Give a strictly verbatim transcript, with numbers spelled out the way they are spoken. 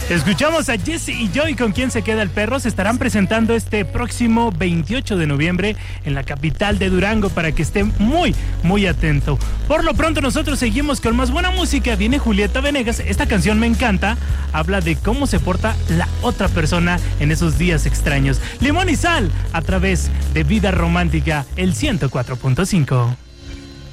Escuchamos a Jesse y Joy con Quién se queda el perro. Se estarán presentando este próximo veintiocho de noviembre en la capital de Durango para que esté muy, muy atento. Por lo pronto nosotros seguimos con más buena música. Viene Julieta Venegas. Esta canción me encanta. Habla de cómo se porta la otra persona en esos días extraños. Limón y Sal a través de Vida Romántica, el ciento cuatro punto cinco.